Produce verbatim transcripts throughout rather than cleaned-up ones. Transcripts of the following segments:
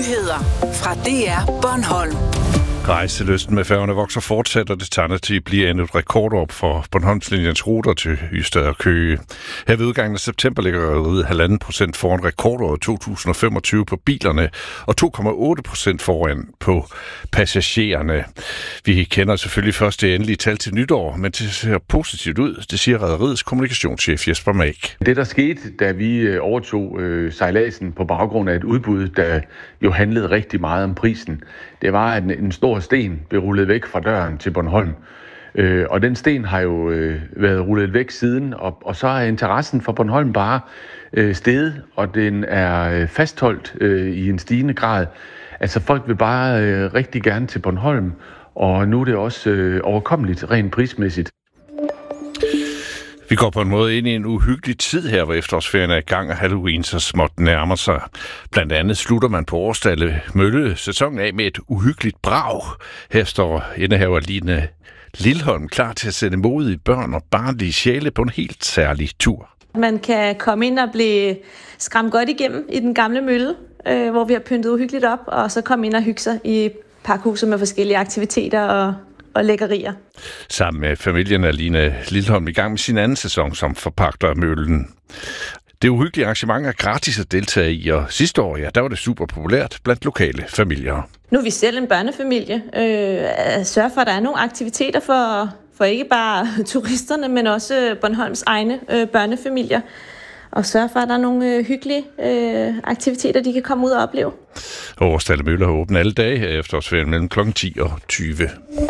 Nyheder fra D R Bornholm. Rejselysten med færgerne vokser fortsat, og det tegner til at blive endnu et rekordår for Bornholmslinjens ruter til Ystad og Køge. Her ved udgangen af september ligger rederiet halvanden procent foran rekordåret to tusind og femogtyve på bilerne, og to komma otte procent foran på passagererne. Vi kender selvfølgelig først det endelige tal til nytår, men det ser positivt ud, det siger rederiets kommunikationschef Jesper Mag. Det, der skete, da vi overtog øh, sejladsen på baggrund af et udbud, der jo handlede rigtig meget om prisen, det var, at en stor sten blev rullet væk fra døren til Bornholm. Øh, og den sten har jo øh, været rullet væk siden, og, og så er interessen for Bornholm bare øh, steget, og den er øh, fastholdt øh, i en stigende grad. Altså folk vil bare øh, rigtig gerne til Bornholm, og nu er det også øh, overkommeligt rent prismæssigt. Vi går på en måde ind i en uhyggelig tid her, hvor efterårsferien er i gang, og Halloween så småt nærmer sig. Blandt andet slutter man på Årstalde Mølle sæsonen af med et uhyggeligt brag. Her står indehaver Line Lilholm klar til at sende modige børn og barnlige sjæle på en helt særlig tur. Man kan komme ind og blive skræmt godt igennem i den gamle mølle, øh, hvor vi har pyntet uhyggeligt op, og så komme ind og hygge sig i pakhuset med forskellige aktiviteter og og lækkerier. Sammen med familien er Line Lilholm i gang med sin anden sæson som forpagter af møllen. Det uhyggelige arrangement er gratis at deltage i, og sidste år, ja, der var det super populært blandt lokale familier. Nu er vi selv en børnefamilie. Øh, at sørge for, at der er nogle aktiviteter for, for ikke bare turisterne, men også Bornholms egne øh, børnefamilier. Og sørge for, at der er nogle øh, hyggelige øh, aktiviteter, de kan komme ud og opleve. Årstalde Mølle har åbent alle dage her efterårsferien mellem klokken ti og tyve.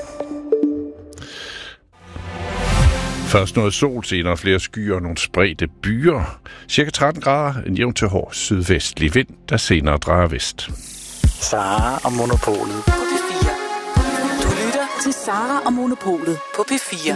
Først noget sol, senere flere skyer og nogle spredte byer. Cirka tretten grader, en jævn til hård sydvestlig vind, der senere drejer vest. Sara og Monopolet på P fire. Du lytter til Sara og Monopolet på P fire.